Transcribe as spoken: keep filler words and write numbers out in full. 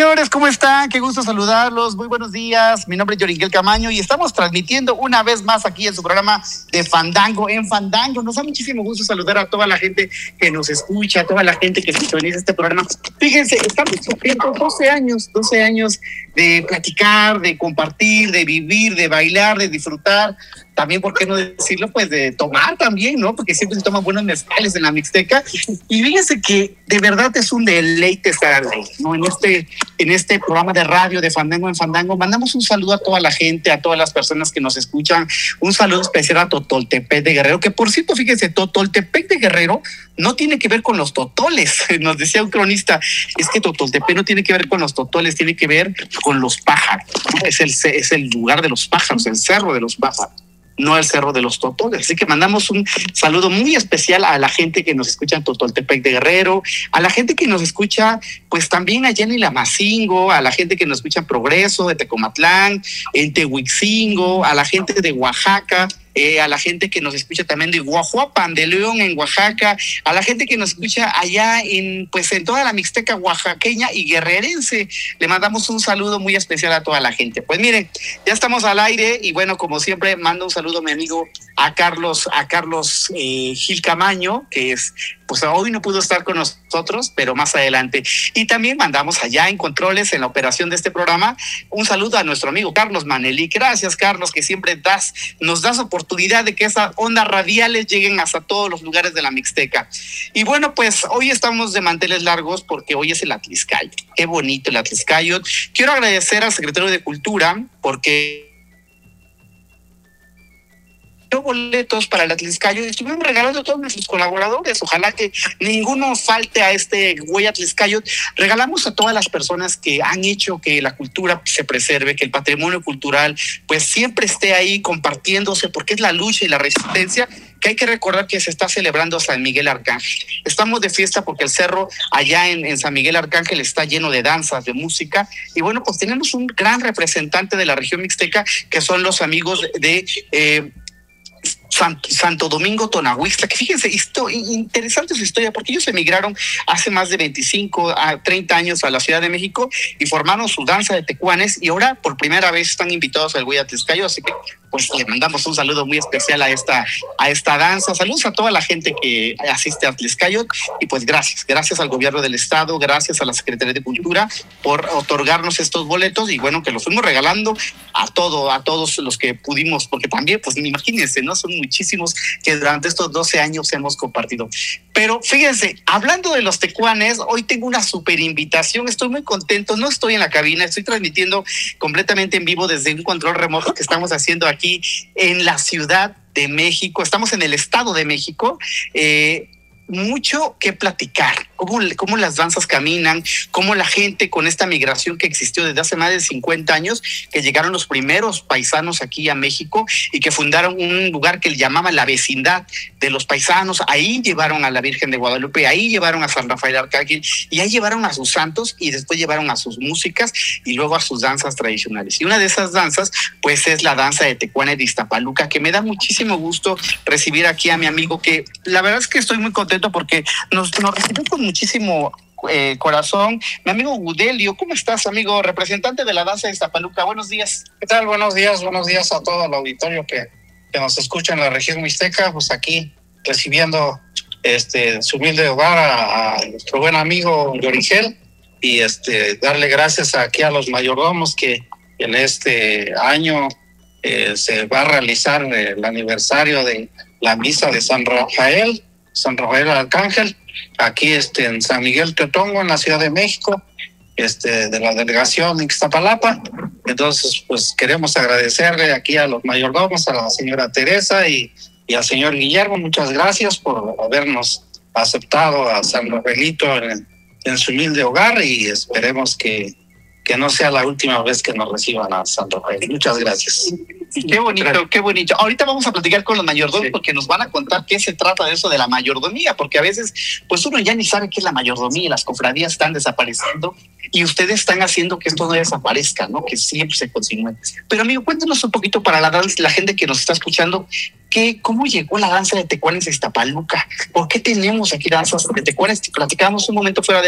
Señores, ¿cómo están? Qué gusto saludarlos. Muy buenos días. Mi nombre es Yoringuel Camaño y estamos transmitiendo una vez más aquí en su programa de Fandango en Fandango. Nos da muchísimo gusto saludar a toda la gente que nos escucha, a toda la gente que sintoniza este programa. Fíjense, estamos cumpliendo doce años, doce años de platicar, de compartir, de vivir, de bailar, de disfrutar. También, ¿por qué no decirlo? Pues de tomar también, ¿no? Porque siempre se toman buenos mezcales en la Mixteca. Y fíjense que de verdad es un deleite estar ahí, ¿no? En este, en este programa de radio de Fandango en Fandango. Mandamos un saludo a toda la gente, a todas las personas que nos escuchan. Un saludo especial a Totoltepec de Guerrero, que por cierto, fíjense, Totoltepec de Guerrero no tiene que ver con los totoles. Nos decía un cronista, es que Totoltepec no tiene que ver con los totoles, tiene que ver con los pájaros, ¿no? Es el, es el lugar de los pájaros, el cerro de los pájaros, no el cerro de los totoles. Así que mandamos un saludo muy especial a la gente que nos escucha en Totoltepec de Guerrero, a la gente que nos escucha pues también allá en Ilamacingo, a la gente que nos escucha en Progreso, de Tecomatlán, en Tehuixingo, a la gente de Oaxaca, Eh, a la gente que nos escucha también de Guajuapan, de León, en Oaxaca, a la gente que nos escucha allá en pues en toda la Mixteca oaxaqueña y guerrerense. Le mandamos un saludo muy especial a toda la gente. Pues miren, ya estamos al aire y bueno, como siempre, mando un saludo a mi amigo a Carlos, a Carlos eh, Gil Camaño, que es, pues hoy no pudo estar con nosotros, pero más adelante. Y también mandamos allá en controles, en la operación de este programa, un saludo a nuestro amigo Carlos Manelí. Gracias, Carlos, que siempre das, nos das oportunidad de que esas ondas radiales lleguen hasta todos los lugares de la Mixteca. Y bueno, pues hoy estamos de manteles largos porque hoy es el Atlixcayot. Qué bonito el Atlixcayot. Quiero agradecer al secretario de Cultura porque boletos para el Atlixcayot y estuvimos regalando a todos nuestros colaboradores. Ojalá que ninguno falte a este güey Atlixcayot. Regalamos a todas las personas que han hecho que la cultura se preserve, que el patrimonio cultural pues siempre esté ahí compartiéndose, porque es la lucha y la resistencia que hay que recordar que se está celebrando San Miguel Arcángel. Estamos de fiesta porque el cerro allá en, en San Miguel Arcángel está lleno de danzas, de música, y bueno, pues tenemos un gran representante de la región mixteca que son los amigos de eh, Santo, Santo Domingo Tonahuixtla, que fíjense, esto, interesante su historia, porque ellos emigraron hace más de veinticinco a treinta años a la Ciudad de México y formaron su danza de tecuanes y ahora por primera vez están invitados al Güey Atlixcayot, así que pues le mandamos un saludo muy especial a esta, a esta danza. Saludos a toda la gente que asiste a Atlixcayot y pues gracias, gracias al gobierno del estado, gracias a la Secretaría de Cultura por otorgarnos estos boletos y bueno, que los fuimos regalando a todo, a todos los que pudimos, porque también, pues imagínense, ¿no? Son muchísimos que durante estos doce años hemos compartido. Pero fíjense, hablando de los tecuanes, hoy tengo una súper invitación, estoy muy contento, no estoy en la cabina, estoy transmitiendo completamente en vivo desde un control remoto que estamos haciendo aquí en la Ciudad de México, estamos en el Estado de México, eh, mucho que platicar, cómo, cómo las danzas caminan, cómo la gente con esta migración que existió desde hace más de cincuenta años, que llegaron los primeros paisanos aquí a México y que fundaron un lugar que llamaban la vecindad de los paisanos. Ahí llevaron a la Virgen de Guadalupe, ahí llevaron a San Rafael Arcángel y ahí llevaron a sus santos y después llevaron a sus músicas y luego a sus danzas tradicionales. Y una de esas danzas pues es la danza de Tecuanes de Iztapaluca, que me da muchísimo gusto recibir aquí a mi amigo, que la verdad es que estoy muy contento porque nos, nos recibió con muchísimo eh, corazón. Mi amigo Gudelio, ¿cómo estás, amigo? Representante de la danza de Iztapaluca, buenos días. ¿Qué tal? Buenos días, buenos días a todo el auditorio que, que nos escucha en la región mixteca, pues aquí recibiendo este su humilde hogar a, a nuestro buen amigo Yorigel y este darle gracias aquí a los mayordomos que en este año eh, se va a realizar el aniversario de la misa de San Rafael, San Rafael Arcángel, aquí este, en San Miguel Teotongo, en la Ciudad de México, este, de la delegación Ixtapalapa. Entonces, pues queremos agradecerle aquí a los mayordomos, a la señora Teresa y, y al señor Guillermo. Muchas gracias por habernos aceptado a San Rafaelito en, en su humilde hogar y esperemos que, que no sea la última vez que nos reciban a San Rafael. Muchas gracias. Qué bonito, qué bonito. Ahorita vamos a platicar con los mayordomos, sí, porque nos van a contar qué se trata de eso de la mayordomía, porque a veces pues uno ya ni sabe qué es la mayordomía, las cofradías están desapareciendo y ustedes están haciendo que esto no desaparezca, ¿no? Que siempre se continúe. Pero amigo, cuéntanos un poquito para la, danza, la gente que nos está escuchando, ¿qué, ¿cómo llegó la danza de Tecuanes de Iztapaluca? ¿Por qué tenemos aquí danzas de Tecuanes? Platicábamos un momento fuera de